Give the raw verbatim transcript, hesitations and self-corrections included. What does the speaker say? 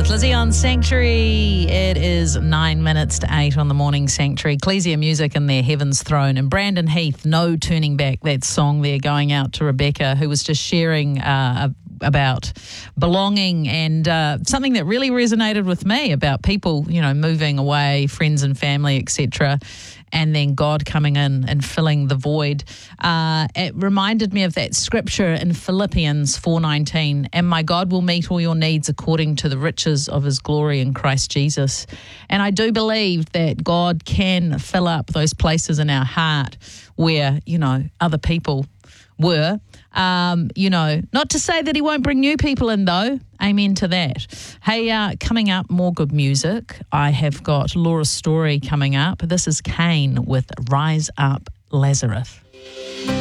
with Lizzie on Sanctuary. It is nine minutes to eight on the morning Sanctuary. Ecclesia Music and their Heaven's Throne. And Brandon Heath, No Turning Back, that song there going out to Rebecca, who was just sharing uh, about belonging and uh, something that really resonated with me about people, you know, moving away, friends and family, et cetera, and then God coming in and filling the void. Uh, it reminded me of that scripture in Philippians four nineteen, and my God will meet all your needs according to the riches of his glory in Christ Jesus. And I do believe that God can fill up those places in our heart where, you know, other people were. Um, you know, not to say that he won't bring new people in though. Amen to that. Hey, uh, coming up, more good music. I have got Laura's Story coming up. This is Kane with Rise Up Lazarus.